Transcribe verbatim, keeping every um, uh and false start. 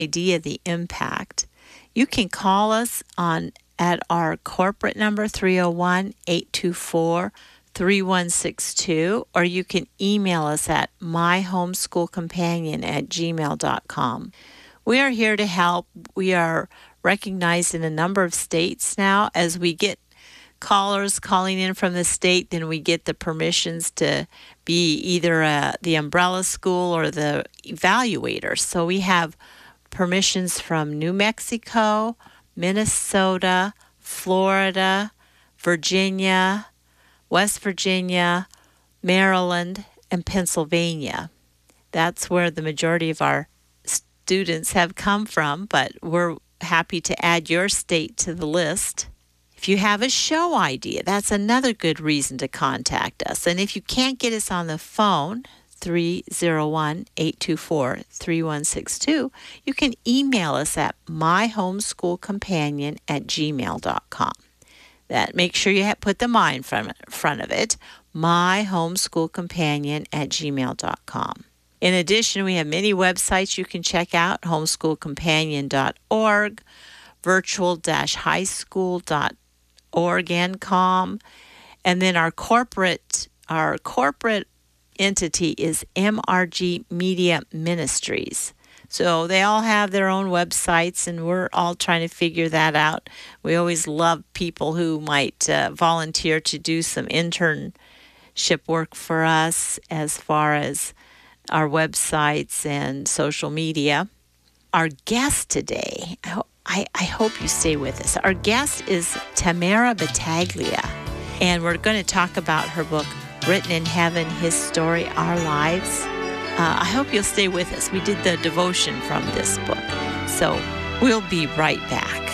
idea the impact, you can call us on at our corporate number three oh one, eight two four, three one six two, or you can email us at myhomeschoolcompanion at gmail dot com. We are here to help. We are recognized in a number of states now. As we get callers calling in from the state, then we get the permissions to be either uh, the umbrella school or the evaluator. So we have permissions from New Mexico, Minnesota, Florida, Virginia, West Virginia, Maryland, and Pennsylvania. That's where the majority of our students have come from, but we're happy to add your state to the list. If you have a show idea, that's another good reason to contact us. And if you can't get us on the phone, three oh one, eight two four, three one six two, you can email us at myhomeschoolcompanion at gmail dot com. That, make sure you have, put the my in front, front of it, myhomeschoolcompanion at gmail dot com. In addition, we have many websites you can check out, homeschool companion dot org, virtual dash high school dot org and com, and then our corporate our corporate entity is M R G Media Ministries. So they all have their own websites, and we're all trying to figure that out. We always love people who might uh, volunteer to do some internship work for us as far as our websites and social media. Our guest today, I, ho- I, I hope you stay with us. Our guest is Tamara Battaglia, and we're going to talk about her book, Written in Heaven, His Story, Our Lives. Uh, I hope you'll stay with us. We did the devotion from this book, so we'll be right back.